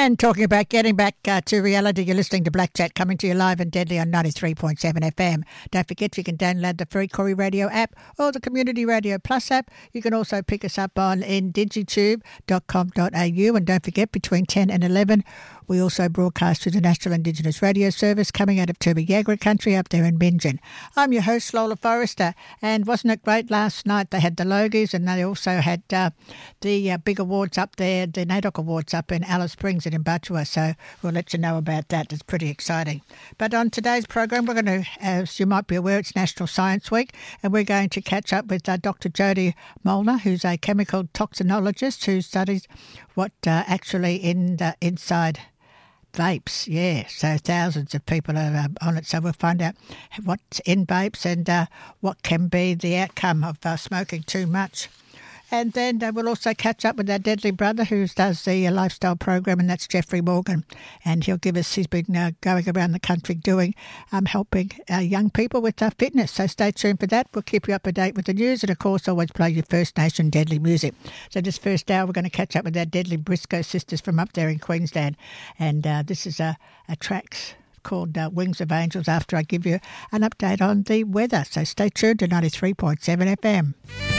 And talking about getting back to reality, you're listening to Black Chat coming to you live and deadly on 93.7 FM. Don't forget you can download the free Corrie Radio app or the Community Radio Plus app. You can also pick us up on digitube.com.au, and don't forget between 10 and 11 we also broadcast to the National Indigenous Radio Service coming out of Tuba-Yagra country up there in Bingen. I'm your host, Lola Forrester, and wasn't it great last night? They had the Logies and they also had the big awards up there, the NAIDOC Awards up in Alice Springs and in Butchua, so we'll let you know about that. It's pretty exciting. But on today's program, we're going to, as you might be aware, it's National Science Week, and we're going to catch up with Dr. Jody Molnar, who's a chemical toxinologist who studies what actually inside vapes, yeah. So thousands of people are on it. So we'll find out what's in vapes and what can be the outcome of smoking too much. And then we'll also catch up with our deadly brother who does the lifestyle program, and that's Jeffrey Morgan. And he'll give us, he's been going around the country doing, helping young people with fitness. So stay tuned for that. We'll keep you up to date with the news and, of course, always play your First Nation deadly music. So this first hour, we're going to catch up with our deadly Briscoe sisters from up there in Queensland. And this is a track called Wings of Angels after I give you an update on the weather. So stay tuned to 93.7 FM.